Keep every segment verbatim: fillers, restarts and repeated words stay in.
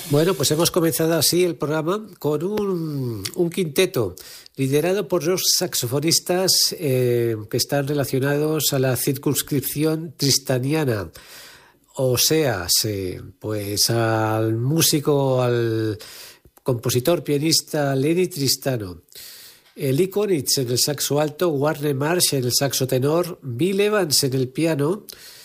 Bueno, pues hemos comenzado así el programa con un, un quinteto liderado por dos saxofonistas eh, que están relacionados a la circunscripción tristaniana, o sea, se, pues al músico, al compositor, pianista Lenny Tristano. Lee Konitz en el saxo alto, Warner Marsh en el saxo tenor, Bill Evans en el piano,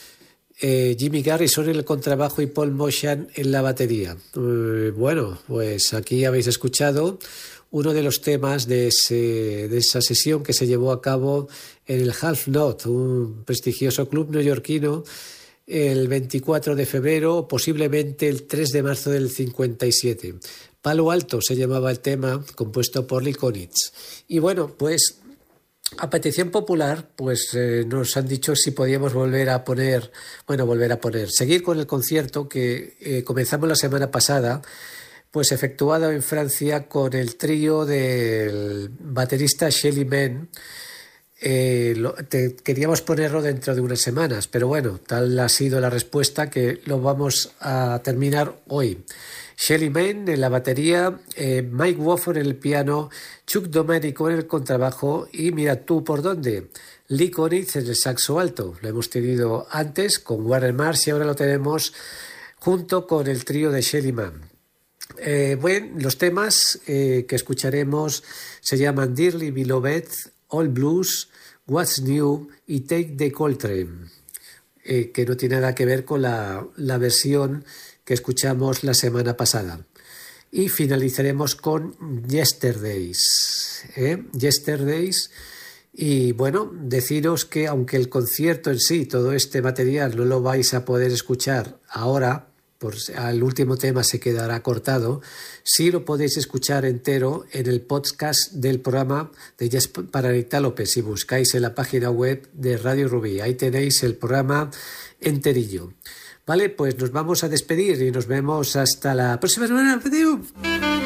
eh, Jimmy Garrison en el contrabajo y Paul Motian en la batería. Eh, bueno, pues aquí habéis escuchado uno de los temas de, ese, de esa sesión que se llevó a cabo en el Half Note, un prestigioso club neoyorquino, el veinticuatro de febrero, posiblemente el tres de marzo del cincuenta y siete. Palo Alto se llamaba el tema, compuesto por Lee Konitz. Y bueno, pues a petición popular, pues eh, nos han dicho si podíamos volver a poner, bueno, volver a poner, seguir con el concierto que eh, comenzamos la semana pasada, pues efectuado en Francia con el trío del baterista Shelly Manne. Eh, lo, te, queríamos ponerlo dentro de unas semanas, pero bueno, tal ha sido la respuesta que lo vamos a terminar hoy. Shelly Manne en la batería, eh, Mike Wofford en el piano, Chuck Domenico en el contrabajo y mira tú por dónde, Lee Konitz en el saxo alto. Lo hemos tenido antes con Warner Marsh y ahora lo tenemos junto con el trío de Shelly Manne. Eh, bueno, los temas eh, que escucharemos se llaman Dearly Beloved, All Blues, What's New y Take the Coltrane, eh, que no tiene nada que ver con la, la versión que escuchamos la semana pasada. Y finalizaremos con Yesterdays, ¿eh? Yesterdays. Y bueno, deciros que aunque el concierto en sí, todo este material no lo vais a poder escuchar ahora, por el último tema se quedará cortado, sí lo podéis escuchar entero en el podcast del programa de Jazz para Anita López. Si buscáis en la página web de Radio Rubí, ahí tenéis el programa enterillo. Vale, pues nos vamos a despedir y nos vemos hasta la próxima semana. ¡Adiós!